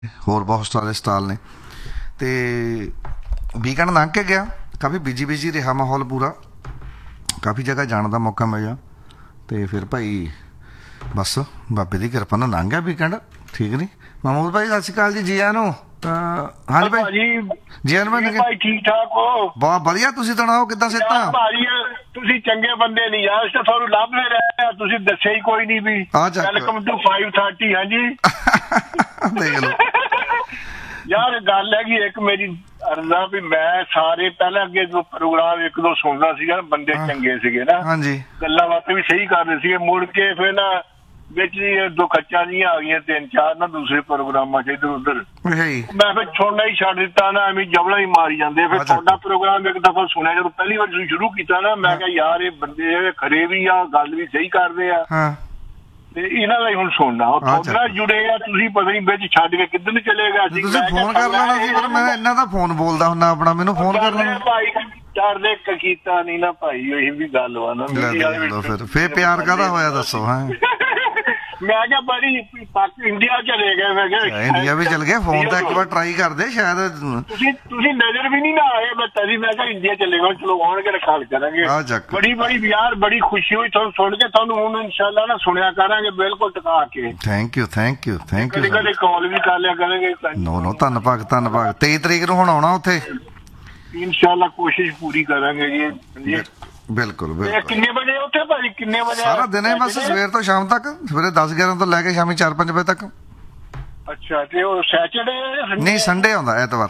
ਹੋਰ ਬਹੁਤ ਸਾਰੇ ਸਟਾਲ ਨੇ। ਅਤੇ ਵੀਕਐਂਡ ਲੰਘ ਕੇ ਗਿਆ, ਕਾਫੀ ਬਿਜੀ ਰਿਹਾ ਮਾਹੌਲ ਪੂਰਾ, ਕਾਫੀ ਜਗ੍ਹਾ ਜਾਣ ਦਾ ਮੌਕਾ ਮਿਲਿਆ। ਅਤੇ ਫਿਰ ਭਾਈ ਬਸ ਬਾਬੇ ਦੀ ਕਿਰਪਾ ਨਾਲ ਲੰਘ ਗਿਆ ਵੀਕਐਂਡ, ਠੀਕ ਨਹੀਂ। ਮਹਿਮੂਦ ਭਾਈ ਸਤਿ ਸ਼੍ਰੀ ਅਕਾਲ ਜੀ, ਜੀ ਆਇਆਂ ਨੂੰ। ਹਾਂਜੀ ਭਾਈ, ਜੀ ਆਇਆਂ ਨੂੰ। ਭਾਈ ਠੀਕ ਠਾਕ ਹੋ? ਬਹੁਤ ਵਧੀਆ, ਤੁਸੀਂ ਸੁਣਾਓ ਕਿੱਦਾਂ ਸਿਹਤਾਂ? ਭਾਜੀ ਤੁਸੀਂ ਚੰਗੇ ਬੰਦੇ ਨਹੀਂ ਯਾਰ, ਤੁਹਾਨੂੰ ਲੱਭਦੇ ਰਹੇ, ਤੁਸੀਂ ਦੱਸਿਆ ਹੀ ਕੋਈ ਨਹੀਂ ਵੀ। Welcome to 530। ਹਾਂਜੀ ਦੇਖ ਲਓ ਯਾਰ, ਗੱਲ ਹੈਗੀ ਇੱਕ ਮੇਰੀ ਅਰਜ਼ਾ ਵੀ ਮੈਂ ਸਾਰੇ ਪਹਿਲਾਂ ਅੱਗੇ ਜੋ ਪ੍ਰੋਗਰਾਮ ਇੱਕ ਦੋ ਸੁਣਦਾ ਸੀਗਾ, ਬੰਦੇ ਚੰਗੇ ਸੀਗੇ ਨਾ, ਹਾਂਜੀ, ਗੱਲਾਂ ਬਾਤਾਂ ਵੀ ਸਹੀ ਕਰਦੇ ਸੀਗੇ। ਮੁੜ ਕੇ ਫਿਰ ਨਾ ਵਿੱਚ ਦੋ ਖੱਚਾਂ ਜਿਹੀਆਂ ਆ ਗਈਆਂ, 3-4 ਨਾ ਦੂਸਰੇ ਪ੍ਰੋਗਰਾਮਾਂ ਚ ਇੱਧਰ ਉੱਧਰ। ਮੈਂ ਫਿਰ ਸੁਣਨਾ ਹੀ ਛੱਡ ਦਿੱਤਾ ਨਾ, ਐਵੇਂ ਜਬਲਾ ਹੀ ਮਾਰੀ ਜਾਂਦੇ। ਫਿਰ ਤੁਹਾਡਾ ਪ੍ਰੋਗਰਾਮ ਇੱਕ ਦਫਾ ਸੁਣਿਆ, ਜਦੋਂ ਪਹਿਲੀ ਵਾਰ ਤੁਸੀਂ ਸ਼ੁਰੂ ਕੀਤਾ ਨਾ, ਮੈਂ ਕਿਹਾ ਯਾਰ ਇਹ ਬੰਦੇ ਖਰੇ ਵੀ ਆ, ਗੱਲ ਵੀ ਸਹੀ ਕਰਦੇ ਆ, ਤੇ ਇਹਨਾਂ ਦਾ ਹੀ ਹੁਣ ਸੁਣਨਾ। ਤੁਹਾਡੇ ਨਾਲ ਜੁੜੇ ਆ ਤੁਸੀਂ, ਪਤਾ ਨਹੀਂ ਵਿੱਚ ਛੱਡ ਕੇ ਕਿੱਧਰ ਨੂੰ ਚਲੇ ਗਿਆ ਸੀ। ਤੁਸੀਂ ਫੋਨ ਕਰ ਲੈਣਾ ਸੀ, ਪਰ ਮੈਂ ਇਹਨਾਂ ਦਾ ਫੋਨ ਬੋਲਦਾ ਹੁੰਦਾ ਆਪਣਾ, ਮੈਨੂੰ ਫੋਨ ਕਰ ਲੈਣਾ ਭਾਈ। ਕਰਦੇ ਕੀਤਾ ਨਹੀਂ ਨਾ ਭਾਈ, ਉਹੀ ਵੀ ਗੱਲ ਵਾ ਨਾ। ਫਿਰ ਪਿਆਰ ਕਾਹਦਾ ਹੋਇਆ ਦੱਸੋ? ਹੈ ਮੈਂ ਕਿਹਾ ਬੜੀ ਇੰਡੀਆ ਚਲੇ ਗਏ, ਮੈਂ ਕਿਹਾ ਇੰਡੀਆ ਵੀ ਚਲ ਗਏ। ਫੋਨ ਤਾਂ ਇੱਕ ਵਾਰ ਟਰਾਈ ਕਰਦੇ, ਸ਼ਾਇਦ ਤੁਸੀਂ ਨਜ਼ਰ ਵੀ ਨਹੀਂ ਨਾ ਆਏ। ਮੈਂ ਤਦੀ ਮੈਂ ਕਿਹਾ ਇੰਡੀਆ ਚਲੇ ਗਏ, ਚਲੋ ਆਉਣਗੇ ਕਾਲ ਕਰਾਂਗੇ। ਬੜੀ ਯਾਰ ਬੜੀ ਖੁਸ਼ੀ ਹੋਈ ਤੁਹਾਨੂੰ ਸੁਣ ਕੇ। ਤੁਹਾਨੂੰ ਹੁਣ ਇਨਸ਼ਾਅੱਲਾ ਨਾ ਸੁਣਿਆ ਕਰਾਂਗੇ ਬਿਲਕੁਲ ਟਿਕਾ ਕੇ। ਥੈਂਕ ਯੂ ਕਦੇ ਕਾਲ ਵੀ ਕਰ ਲਿਆ ਕਰਾਂਗੇ। ਨੋ ਧੰਨਵਾਦ 23 ਤਰੀਕ ਨੂੰ ਹੁਣ ਆਉਣਾ ਉੱਥੇ, ਇਨਸ਼ਾਅੱਲਾ ਕੋਸ਼ਿਸ਼ ਪੂਰੀ ਕਰਾਂਗੇ ਜੀ। ਬਿਲਕੁਲ। ਕਿੰਨੇ ਵਜੇ ਉੱਥੇ ਭਾਜੀ? ਕਿੰਨੇ ਵਜੇ? ਸਾਰਾ ਦਿਨ ਹੈ ਬਸ, ਸਵੇਰ ਤੋਂ ਸ਼ਾਮ ਤੱਕ, ਸਵੇਰੇ 10-11 ਤੋਂ ਲੈ ਕੇ ਸ਼ਾਮੀ 4-5 ਵਜੇ ਤੱਕ। ਅੱਛਾ, ਤੇ ਉਹ ਸੈਟਰਡੇ ਨਹੀਂ ਸੰਡੇ ਆਉਂਦਾ, ਐਤਵਾਰ।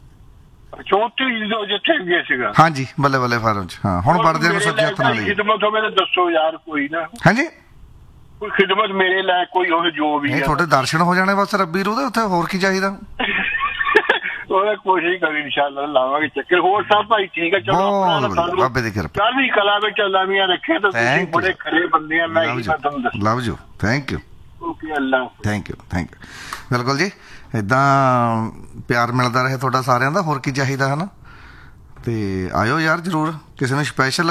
ਚੌਥੀ ਜਿੱਥੇ ਗਏ ਸੀਗਾ। ਹਾਂਜੀ, ਬੱਲੇ ਫਾਰਮ ਚ। ਹਾਂ, ਹੁਣ ਵੜਦੇ ਨੂੰ ਸੱਜੇ ਹੱਥ ਨਾਲ। ਖਿਦਮਤ ਹੋਵੇ ਤਾਂ ਦੱਸੋ ਯਾਰ, ਕੋਈ ਨਾ। ਹਾਂਜੀ, ਕੋਈ ਖਿਦਮਤ ਮੇਰੇ ਲੈ ਕੋਈ ਹੋਵੇ ਜੋ ਵੀ। ਤੁਹਾਡੇ ਦਰਸ਼ਨ ਹੋ ਜਾਣੇ ਬਸ ਰੱਬੀ ਰੂ ਦੇ ਉੱਥੇ, ਹੋਰ ਕੀ ਚਾਹੀਦਾ। ਉਹਦਾ ਕੋਸ਼ਿਸ਼ ਕਰੀ, ਇਨਸ਼ਾਅੱਲਾ ਲਾਵਾਂਗੇ ਚੱਕਰ। ਹੋਰ ਸਭ ਭਾਈ ਠੀਕ ਹੈ? ਚਲੋ ਬਾਬੇ ਦੀ ਕਿਰਪਾ, ਚੜ੍ਹਦੀ ਕਲਾ ਵਿੱਚ ਲਾਵੀਆਂ ਰੱਖੇ। ਤਾਂ ਤੁਸੀਂ ਬੜੇ ਖਰੇ ਬੰਦੇ ਆ, ਮੈਂ ਇਹੀ ਤੁਹਾਨੂੰ ਦੱਸਾਂ। Love you, thank you, okay, Allah thank you. ਬਿਲਕੁਲ ਜੀ, ਇੱਦਾਂ ਪਿਆਰ ਮਿਲਦਾ ਰਹੇ ਤੁਹਾਡਾ ਸਾਰਿਆਂ ਦਾ, ਹੋਰ ਕੀ ਚਾਹੀਦਾ ਹੈ ਨਾ। ਅਤੇ ਆਇਓ ਯਾਰ ਜ਼ਰੂਰ, ਕਿਸੇ ਨੂੰ ਸਪੈਸ਼ਲ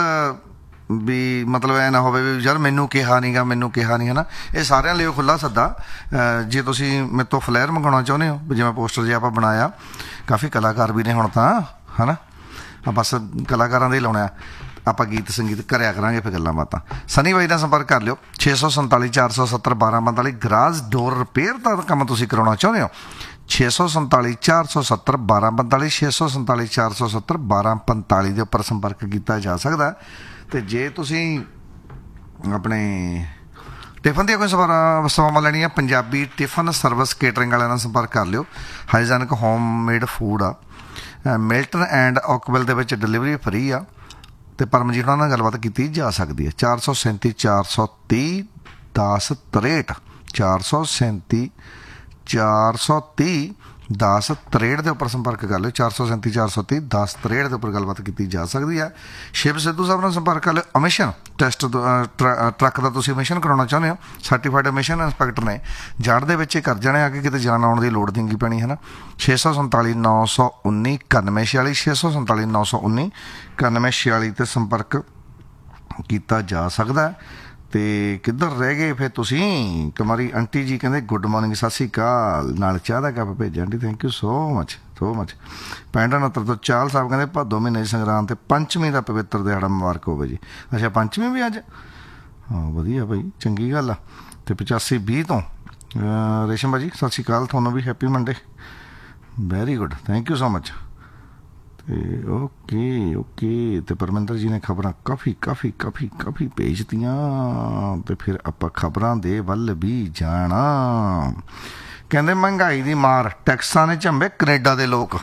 ਵੀ ਮਤਲਬ ਐ ਨਾ ਹੋਵੇ ਵੀ ਯਾਰ ਮੈਨੂੰ ਕਿਹਾ ਨਹੀਂ ਹੈ ਨਾ। ਇਹ ਸਾਰਿਆਂ ਲਈ ਖੁੱਲ੍ਹਾ ਸੱਦਾ। ਜੇ ਤੁਸੀਂ ਮੇਰੇ ਤੋਂ ਫਲੇਅਰ ਮੰਗਵਾਉਣਾ ਚਾਹੁੰਦੇ ਹੋ, ਜਿਵੇਂ ਪੋਸਟਰ ਜੇ ਆਪਾਂ ਬਣਾਇਆ, ਕਾਫੀ ਕਲਾਕਾਰ ਵੀ ਨੇ ਹੁਣ ਤਾਂ, ਹੈ ਨਾ। ਬਸ ਕਲਾਕਾਰਾਂ ਦੇ ਹੀ ਲਾਉਣਾ, ਆਪਾਂ ਗੀਤ ਸੰਗੀਤ ਕਰਿਆ ਕਰਾਂਗੇ, ਫਿਰ ਗੱਲਾਂ ਬਾਤਾਂ। ਸਨੀ ਬਾਈ ਨਾਲ ਸੰਪਰਕ ਕਰ ਲਿਓ, 647 470 1245। ਗਰਾਜ ਡੋਰ ਰਿਪੇਅਰ ਦਾ ਕੰਮ ਤੁਸੀਂ ਕਰਾਉਣਾ ਚਾਹੁੰਦੇ ਹੋ, 647 470 1245, 647 470 1245 ਦੇ ਉੱਪਰ ਸੰਪਰਕ ਕੀਤਾ ਜਾ ਸਕਦਾ। ਅਤੇ ਜੇ ਤੁਸੀਂ ਆਪਣੇ ਟਿਫਨ ਦੀਆਂ ਕੋਈ ਸੇਵਾਵਾਂ ਲੈਣੀਆਂ, ਪੰਜਾਬੀ ਟਿਫਨ ਸਰਵਿਸ ਕੇਟਰਿੰਗ ਵਾਲਿਆਂ ਨਾਲ ਸੰਪਰਕ ਕਰ ਲਿਓ। ਹਾਈਜੈਨਿਕ ਹੋਮ ਮੇਡ ਫੂਡ ਆ, ਮਿਲਟਨ ਐਂਡ ਓਕਵਿਲ ਦੇ ਵਿੱਚ ਡਿਲੀਵਰੀ ਫਰੀ ਆ। ਅਤੇ ਪਰਮਜੀਤ ਉਹਨਾਂ ਨਾਲ ਗੱਲਬਾਤ ਕੀਤੀ ਜਾ ਸਕਦੀ ਹੈ। 437 430 1063, 437 430 1063 ਦੇ ਉੱਪਰ ਸੰਪਰਕ ਕਰ ਲਿਓ। 437 430 1063 ਦੇ ਉੱਪਰ ਗੱਲਬਾਤ ਕੀਤੀ ਜਾ ਸਕਦੀ ਹੈ। ਸ਼ਿਵ ਸਿੱਧੂ ਸਾਹਿਬ ਨਾਲ ਸੰਪਰਕ ਕਰ ਲਿਓ। ਅਮਿਸ਼ਨ ਟੈਸਟ ਟਰੱਕ ਦਾ ਤੁਸੀਂ ਅਮਿਸ਼ਨ ਕਰਾਉਣਾ ਚਾਹੁੰਦੇ ਹੋ, ਸਰਟੀਫਾਈਡ ਅਮਿਸ਼ਨ ਇੰਸਪੈਕਟਰ ਨੇ ਜੜ ਦੇ ਵਿੱਚ ਕਰ ਜਾਣੇ, ਆ ਕੇ ਕਿਤੇ ਜਾਣ ਆਉਣ ਦੀ ਲੋੜ ਨਹੀਂ ਪੈਣੀ, ਹੈ ਨਾ। 647 919 9146, 647 919 9146 ਤੇ ਸੰਪਰਕ ਕੀਤਾ ਜਾ ਸਕਦਾ। ਅਤੇ ਕਿੱਧਰ ਰਹਿ ਗਏ ਫਿਰ ਤੁਸੀਂ? ਕੁਮਾਰੀ ਆਂਟੀ ਜੀ ਕਹਿੰਦੇ ਗੁੱਡ ਮਾਰਨਿੰਗ, ਸਤਿ ਸ਼੍ਰੀ ਅਕਾਲ, ਨਾਲ ਚਾਹ ਦਾ ਕੱਪ ਭੇਜਿਆ aunty, thank you so much. 6569 ਤੋਂ ਚਾਲ ਸਾਹਿਬ ਕਹਿੰਦੇ ਭਾਦੋ ਮਹੀਨੇ ਦੀ ਸੰਗਰਾਂਦ ਅਤੇ ਪੰਚਮੀ ਦਾ ਪਵਿੱਤਰ ਦਿਹਾੜਾ ਮੁਬਾਰਕ ਹੋਵੇ ਜੀ। ਅੱਛਾ, ਪੰਚਮੀ ਵੀ ਅੱਜ? ਹਾਂ, ਵਧੀਆ ਭਾਈ, ਚੰਗੀ ਗੱਲ ਆ। ਅਤੇ 8520 ਤੋਂ ਰੇਸ਼ਮ ਭਾਜੀ ਸਤਿ ਸ਼੍ਰੀ ਅਕਾਲ, ਤੁਹਾਨੂੰ ਵੀ happy Monday, very good, thank you so much. ਅਤੇ ਓਕੇ। ਅਤੇ ਪਰਮਿੰਦਰ ਜੀ ਨੇ ਖਬਰਾਂ ਕਾਫੀ ਭੇਜਤੀਆਂ, ਅਤੇ ਫਿਰ ਆਪਾਂ ਖਬਰਾਂ ਦੇ ਵੱਲ ਵੀ ਜਾਣਾ। ਕਹਿੰਦੇ ਮਹਿੰਗਾਈ ਦੀ ਮਾਰ, ਟੈਕਸਾਂ ਨੇ ਝੰਬੇ ਕਨੇਡਾ ਦੇ ਲੋਕ।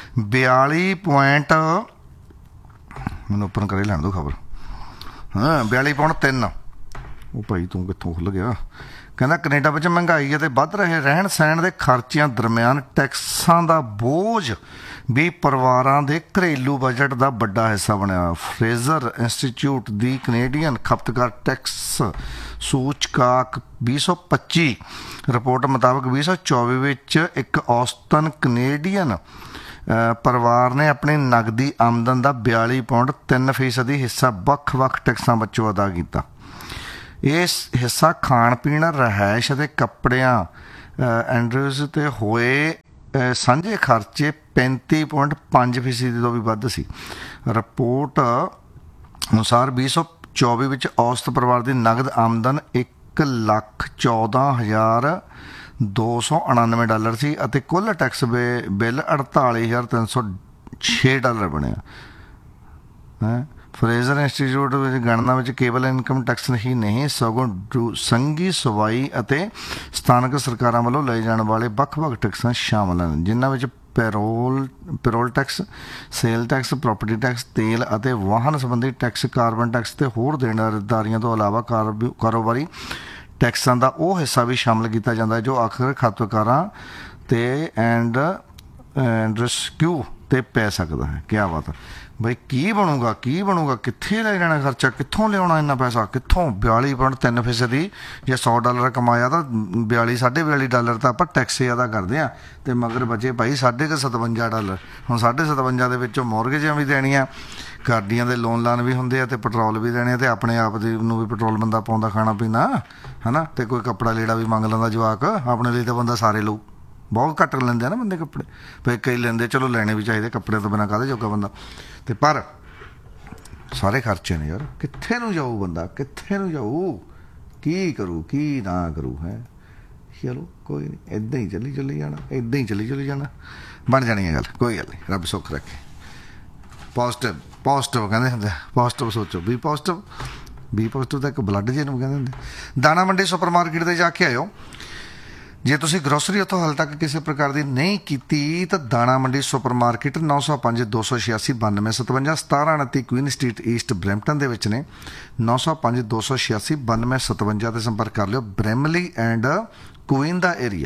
42 ਮੈਨੂੰ ਓਪਨ ਕਰੇ ਲੈਣ ਦਿਓ ਖਬਰ। ਹਾਂ, 42.3। ਉਹ ਭਾਈ ਤੂੰ ਕਿੱਥੋਂ ਖੁੱਲ੍ਹ ਗਿਆ? ਕਹਿੰਦਾ ਕਨੇਡਾ ਵਿੱਚ ਮਹਿੰਗਾਈ ਅਤੇ ਵੱਧ ਰਹੇ ਰਹਿਣ ਸਹਿਣ ਦੇ ਖਰਚਿਆਂ ਦਰਮਿਆਨ ਟੈਕਸਾਂ ਦਾ ਬੋਝ ਵੀ ਪਰਿਵਾਰਾਂ ਦੇ ਘਰੇਲੂ ਬਜਟ ਦਾ ਵੱਡਾ ਹਿੱਸਾ ਬਣਿਆ। ਫਰੇਜ਼ਰ ਇੰਸਟੀਚਿਊਟ ਦੀ ਕੈਨੇਡੀਅਨ ਖਪਤਕਾਰ ਟੈਕਸ ਸੂਚਕਾਂਕ 2025 ਰਿਪੋਰਟ ਮੁਤਾਬਕ 2024 ਵਿੱਚ ਇੱਕ ਔਸਤਨ ਕੈਨੇਡੀਅਨ ਪਰਿਵਾਰ ਨੇ ਆਪਣੀ ਨਗਦੀ ਆਮਦਨ ਦਾ 42.3% ਹਿੱਸਾ ਵੱਖ-ਵੱਖ ਟੈਕਸਾਂ ਵਿੱਚੋਂ ਅਦਾ ਕੀਤਾ। ਇਹ ਹਿੱਸਾ ਖਾਣ ਪੀਣ, ਰਿਹਾਇਸ਼ ਅਤੇ ਕੱਪੜਿਆਂ ਐਂਡਰਿਊਜ਼ ਤੇ ਹੋਏ ਸਾਂਝੇ ਖਰਚੇ 35.5% ਤੋਂ ਵੀ ਵੱਧ ਸੀ। ਰਿਪੋਰਟ ਅਨੁਸਾਰ 2024 ਵਿੱਚ ਔਸਤ ਪਰਿਵਾਰ ਦੀ ਨਗਦ ਆਮਦਨ $1,14,299 ਸੀ ਅਤੇ ਕੁੱਲ ਟੈਕਸ ਬਿੱਲ $48,306 ਬਣਿਆ ਹੈ। ਫਰੇਜ਼ਰ ਇੰਸਟੀਚਿਊਟ ਵਿੱਚ ਗਣਨਾ ਵਿੱਚ ਕੇਵਲ ਇਨਕਮ ਟੈਕਸ ਹੀ ਨਹੀਂ ਸਗੋਂ ਸੰਘੀ ਸਵਾਈ ਅਤੇ ਸਥਾਨਕ ਸਰਕਾਰਾਂ ਵੱਲੋਂ ਲਏ ਜਾਣ ਵਾਲੇ ਵੱਖ-ਵੱਖ ਟੈਕਸਾਂ ਸ਼ਾਮਲ ਹਨ, ਜਿਨ੍ਹਾਂ ਵਿੱਚ parole tax, sale tax, property tax, ਤੇਲ ਅਤੇ ਵਾਹਨ ਸੰਬੰਧੀ ਟੈਕਸ, ਕਾਰਬਨ ਟੈਕਸ ਤੇ ਹੋਰ ਦੇਣਦਾਰੀਆਂ ਤੋਂ ਇਲਾਵਾ ਕਾਰੋਬਾਰੀ ਟੈਕਸਾਂ ਦਾ ਉਹ ਹਿੱਸਾ ਵੀ ਸ਼ਾਮਲ ਕੀਤਾ ਜਾਂਦਾ ਹੈ ਜੋ ਆਖਰ ਖਪਤਕਾਰਾਂ ਤੇ ਐਂਡ ਰੈਸਕਿਊ ਤੇ ਪੈ ਸਕਦਾ ਹੈ। ਕਿਆ ਬਾਤ ਹੈ ਬਈ, ਕੀ ਬਣੂਗਾ, ਕਿੱਥੇ ਲੈ ਜਾਣਾ ਖਰਚਾ, ਕਿੱਥੋਂ ਲਿਆਉਣਾ ਇੰਨਾ ਪੈਸਾ, ਕਿੱਥੋਂ? 42.3% ਜੇ $100 ਕਮਾਇਆ ਤਾਂ $42.5 ਤਾਂ ਆਪਾਂ ਟੈਕਸ ਅਦਾ ਕਰਦੇ ਹਾਂ, ਅਤੇ ਮਗਰ ਬਚੇ ਭਾਈ $57.5। ਹੁਣ $57.5 ਦੇ ਵਿੱਚੋਂ ਮੋਰਗੇਜਾਂ ਵੀ ਦੇਣੀਆਂ, ਗੱਡੀਆਂ ਦੇ ਲੋਨ ਲਾਨ ਵੀ ਹੁੰਦੇ ਆ, ਅਤੇ ਪੈਟਰੋਲ ਵੀ ਦੇਣੇ, ਅਤੇ ਆਪਣੇ ਆਪ ਦੀ ਨੂੰ ਵੀ ਪੈਟਰੋਲ ਬੰਦਾ ਪਾਉਂਦਾ, ਖਾਣਾ ਪੀਣਾ ਹੈ ਨਾ, ਅਤੇ ਕੋਈ ਕੱਪੜਾ ਲੀੜਾ ਵੀ ਮੰਗ ਲੈਂਦਾ ਜਵਾਕ, ਆਪਣੇ ਲਈ ਤਾਂ ਬੰਦਾ ਸਾਰੇ ਲਊ। ਬਹੁਤ ਘੱਟ ਲੈਂਦੇ ਆ ਨਾ ਬੰਦੇ ਕੱਪੜੇ, ਫਿਰ ਕਈ ਲੈਂਦੇ, ਚਲੋ ਲੈਣੇ ਵੀ ਚਾਹੀਦੇ, ਕੱਪੜੇ ਤੋਂ ਬਿਨਾਂ ਕਾਹਦੇ ਜੋਗਾ ਬੰਦਾ। ਅਤੇ ਪਰ ਸਾਰੇ ਖਰਚੇ ਨੇ ਯਾਰ, ਕਿੱਥੇ ਨੂੰ ਜਾਊ ਬੰਦਾ, ਕਿੱਥੇ ਨੂੰ ਜਾਊ, ਕੀ ਕਰੂ ਕੀ ਨਾ ਕਰੂ ਹੈ। ਚਲੋ ਕੋਈ ਨਹੀਂ, ਇੱਦਾਂ ਹੀ ਚੱਲੀ ਜਾਣਾ, ਚੱਲੀ ਜਾਣਾ, ਬਣ ਜਾਣੀ ਹੈ ਗੱਲ, ਕੋਈ ਗੱਲ ਨਹੀਂ, ਰੱਬ ਸੁੱਖ ਰੱਖੇ। ਪੋਜ਼ਿਟਿਵ ਕਹਿੰਦੇ ਹੁੰਦੇ, ਪੋਜ਼ਿਟਿਵ ਸੋਚੋ, ਬੀ ਪੋਜ਼ਿਟਿਵ ਤਾਂ ਇੱਕ ਬਲੱਡ ਜੇ ਨੂੰ ਕਹਿੰਦੇ ਹੁੰਦੇ। ਦਾਣਾ ਮੰਡੀ ਸੁਪਰ ਮਾਰਕੀਟ 'ਤੇ ਜਾ ਕੇ ਆਇਓ। ਜੇ ਤੁਸੀਂ ਗਰੋਸਰੀ ਉੱਥੋਂ ਹਾਲੇ ਤੱਕ ਕਿਸੇ ਪ੍ਰਕਾਰ ਦੀ ਨਹੀਂ ਕੀਤੀ ਤਾਂ ਦਾਣਾ ਮੰਡੀ super market 905-286-9257 1729 Queen street East Brampton ਦੇ ਵਿੱਚ ਨੇ। 905-286-9257 'ਤੇ ਸੰਪਰਕ ਕਰ ਲਿਓ। Bramley and Queen the area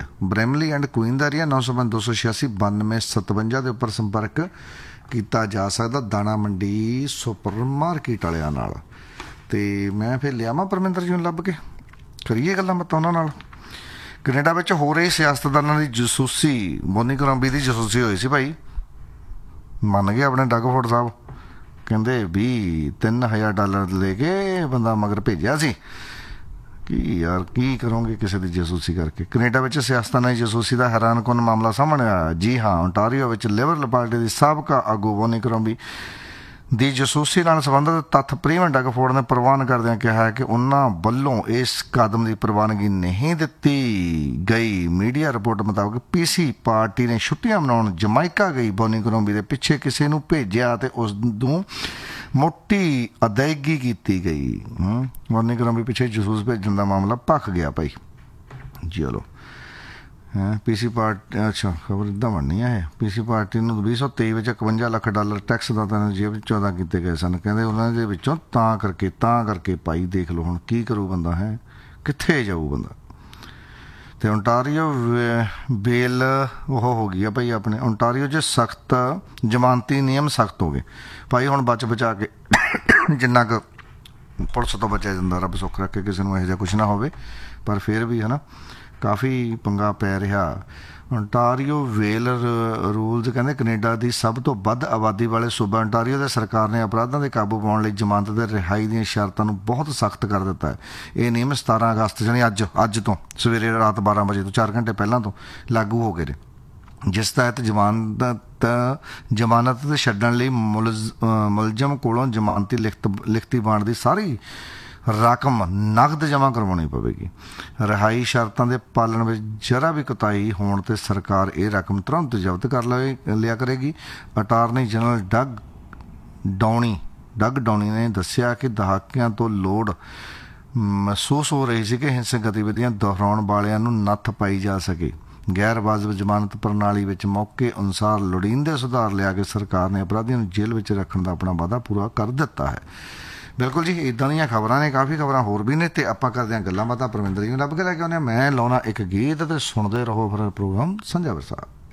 905-286-9257 ਦੇ ਉੱਪਰ ਸੰਪਰਕ ਕੀਤਾ ਜਾ ਸਕਦਾ ਦਾਣਾ ਮੰਡੀ ਸੁਪਰ ਮਾਰਕੀਟ ਵਾਲਿਆਂ ਨਾਲ। ਅਤੇ ਮੈਂ ਫਿਰ ਲਿਆਵਾਂ ਪਰਮਿੰਦਰ ਜੀ ਨੂੰ ਲੱਭ ਕੇ, ਕਰੀਏ ਗੱਲਾਂ ਬਾਤਾਂ ਉਹਨਾਂ ਨਾਲ। ਕੈਨੇਡਾ ਵਿੱਚ ਹੋ ਰਹੀ ਸਿਆਸਤਦਾਨਾਂ ਦੀ ਜਸੂਸੀ, ਬੋਨੀ ਕਰੰਬੀ ਦੀ ਜਸੂਸੀ ਹੋਈ ਸੀ ਭਾਈ, ਮੰਨ ਗਏ ਆਪਣੇ ਡਗਫੋਰਡ ਸਾਹਿਬ, ਕਹਿੰਦੇ ਵੀ $3,000 ਲੈ ਕੇ ਬੰਦਾ ਮਗਰ ਭੇਜਿਆ ਸੀ। ਕੀ ਯਾਰ, ਕੀ ਕਰੋਗੇ ਕਿਸੇ ਦੀ ਜਸੂਸੀ ਕਰਕੇ। ਕੈਨੇਡਾ ਵਿੱਚ ਸਿਆਸਤਦਾਨਾਂ ਦੀ ਜਸੂਸੀ ਦਾ ਹੈਰਾਨਕੁਨ ਮਾਮਲਾ ਸਾਹਮਣੇ ਆਇਆ। ਜੀ ਹਾਂ, ਓਨਟਾਰੀਓ ਵਿੱਚ ਲਿਬਰਲ ਪਾਰਟੀ ਦੀ ਸਾਬਕਾ ਆਗੂ ਬੋਨੀ ਕਰੰਬੀ ਦੀ ਜਸੂਸੀ ਨਾਲ ਸੰਬੰਧਿਤ ਤੱਥ ਪ੍ਰੀਵਨ ਡਗਫੋਰਡ ਨੇ ਪ੍ਰਵਾਨ ਕਰਦਿਆਂ ਕਿਹਾ ਹੈ ਕਿ ਉਹਨਾਂ ਵੱਲੋਂ ਇਸ ਕਦਮ ਦੀ ਪ੍ਰਵਾਨਗੀ ਨਹੀਂ ਦਿੱਤੀ ਗਈ। ਮੀਡੀਆ ਰਿਪੋਰਟ ਮੁਤਾਬਕ PC ਪਾਰਟੀ ਨੇ ਛੁੱਟੀਆਂ ਮਨਾਉਣ ਜਮਾਇਕਾ ਗਈ ਬੋਨੀ ਕਰੰਬੀ ਦੇ ਪਿੱਛੇ ਕਿਸੇ ਨੂੰ ਭੇਜਿਆ ਅਤੇ ਉਸ ਨੂੰ ਮੋਟੀ ਅਦਾਇਗੀ ਕੀਤੀ ਗਈ। ਬੋਨੀ ਕਰੰਬੀ ਪਿੱਛੇ ਜਸੂਸ ਭੇਜਣ ਦਾ ਮਾਮਲਾ ਭਖ ਗਿਆ ਭਾਈ। ਚਲੋ PC ਪਾਰਟੀ, ਅੱਛਾ ਖਬਰ ਇੱਦਾਂ ਬਣਨੀ ਹੈ ਇਹ। PC ਪਾਰਟੀ ਨੂੰ 2023 ਵਿੱਚ $51 ਲੱਖ ਟੈਕਸ ਦਾ ਤਾਂ ਜੇਬ ਵਿੱਚੋਂ ਅਦਾ ਕੀਤੇ ਗਏ ਸਨ। ਕਹਿੰਦੇ ਉਹਨਾਂ ਦੇ ਵਿੱਚੋਂ ਤਾਂ ਕਰਕੇ ਭਾਈ ਦੇਖ ਲਓ ਹੁਣ ਕੀ ਕਰੂ ਬੰਦਾ, ਹੈ ਕਿੱਥੇ ਜਾਊ ਬੰਦਾ। ਅਤੇ ਓਨਟਾਰੀਓ ਬੇਲ ਉਹ ਹੋ ਗਈ ਆ ਭਾਈ ਆਪਣੇ ਓਨਟਾਰੀਓ 'ਚ ਸਖਤ ਜ਼ਮਾਨਤੀ ਨਿਯਮ ਸਖਤ ਹੋ ਗਏ ਭਾਈ। ਹੁਣ ਬਚਾ ਕੇ ਜਿੰਨਾ ਕੁ ਪੁਲਿਸ ਤੋਂ ਬਚਿਆ ਜਾਂਦਾ, ਰੱਬ ਸੁੱਖ ਰੱਖੇ ਕਿਸੇ ਨੂੰ ਇਹੋ ਜਿਹਾ ਕੁਛ ਨਾ ਹੋਵੇ, ਪਰ ਫਿਰ ਵੀ ਹੈ ਨਾ ਕਾਫੀ ਪੰਗਾ ਪੈ ਰਿਹਾ। ਓਨਟਾਰੀਓ ਵੇਲ ਰੂਲਜ਼ ਕਹਿੰਦੇ ਕੈਨੇਡਾ ਦੀ ਸਭ ਤੋਂ ਵੱਧ ਆਬਾਦੀ ਵਾਲੇ ਸੂਬਾ ਓਨਟਾਰੀਓ ਦੇ ਸਰਕਾਰ ਨੇ ਅਪਰਾਧਾਂ ਦੇ ਕਾਬੂ ਪਾਉਣ ਲਈ ਜ਼ਮਾਨਤ ਦੇ ਰਿਹਾਈ ਦੀਆਂ ਸ਼ਰਤਾਂ ਨੂੰ ਬਹੁਤ ਸਖਤ ਕਰ ਦਿੱਤਾ ਹੈ। ਇਹ ਨਿਯਮ 17 ਅਗਸਤ ਯਾਨੀ ਅੱਜ ਤੋਂ ਸਵੇਰੇ ਰਾਤ 12 ਵਜੇ ਤੋਂ 4 ਘੰਟੇ ਪਹਿਲਾਂ ਤੋਂ ਲਾਗੂ ਹੋ ਗਏ ਨੇ, ਜਿਸ ਤਹਿਤ ਜ਼ਮਾਨਤ ਤੇ ਛੱਡਣ ਲਈ ਮੁਲਜ਼ਮ ਕੋਲੋਂ ਜ਼ਮਾਨਤੀ ਲਿਖਤੀ ਬਾਂਡ ਦੀ ਸਾਰੀ ਰਕਮ ਨਕਦ ਜਮ੍ਹਾਂ ਕਰਵਾਉਣੀ ਪਵੇਗੀ। ਰਿਹਾਈ ਸ਼ਰਤਾਂ ਦੇ ਪਾਲਣ ਵਿੱਚ ਜਰਾ ਵੀ ਕੋਤਾਹੀ ਹੋਣ 'ਤੇ ਸਰਕਾਰ ਇਹ ਰਕਮ ਤੁਰੰਤ ਜ਼ਬਤ ਕਰ ਲਿਆ ਕਰੇਗੀ। ਅਟਾਰਨੀ ਜਨਰਲ ਡਗ ਡਾਉਨੀ ਨੇ ਦੱਸਿਆ ਕਿ ਦਹਾਕਿਆਂ ਤੋਂ ਲੋੜ ਮਹਿਸੂਸ ਹੋ ਰਹੀ ਸੀ ਕਿ ਹਿੰਸਕ ਗਤੀਵਿਧੀਆਂ ਦੁਹਰਾਉਣ ਵਾਲਿਆਂ ਨੂੰ ਨੱਥ ਪਾਈ ਜਾ ਸਕੇ। ਗੈਰ ਵਾਜਬ ਜ਼ਮਾਨਤ ਪ੍ਰਣਾਲੀ ਵਿੱਚ ਮੌਕੇ ਅਨੁਸਾਰ ਲੋੜੀਂਦੇ ਸੁਧਾਰ ਲਿਆ ਕੇ ਸਰਕਾਰ ਨੇ ਅਪਰਾਧੀਆਂ ਨੂੰ ਜੇਲ੍ਹ ਵਿੱਚ ਰੱਖਣ ਦਾ ਆਪਣਾ ਵਾਅਦਾ ਪੂਰਾ ਕਰ ਦਿੱਤਾ ਹੈ। ਬਿਲਕੁਲ ਜੀ, ਇੱਦਾਂ ਦੀਆਂ ਖਬਰਾਂ ਨੇ, ਕਾਫੀ ਖਬਰਾਂ ਹੋਰ ਵੀ ਨੇ, ਅਤੇ ਆਪਾਂ ਕਰਦੇ ਹਾਂ ਗੱਲਾਂ ਬਾਤਾਂ। ਪਰਮਿੰਦਰ ਜੀ ਨੂੰ ਲੱਭ ਕੇ ਲੈ ਕੇ ਆਉਂਦੇ ਹਾਂ। ਮੈਂ ਲਾਉਣਾ ਇੱਕ ਗੀਤ ਅਤੇ ਸੁਣਦੇ ਰਹੋ ਫਿਰ ਪ੍ਰੋਗਰਾਮ ਸਾਂਝਾ ਵਿਰਸਾ।